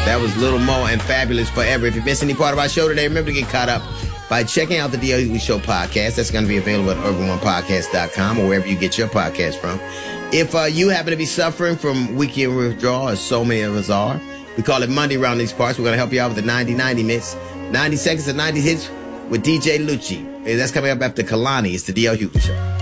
That was Little Mo and Fabulous Forever. If you missed any part of our show today, remember to get caught up by checking out the D.L. Hughley Show podcast. That's going to be available at urban1podcast.com or wherever you get your podcast from. If you happen to be suffering from weekend withdrawal, as so many of us are, we call it Monday around these parts. We're going to help you out with the 90-90 mix. 90 seconds of 90 hits with DJ Lucci. That's coming up after Kalani. It's the D.L. Hughley Show.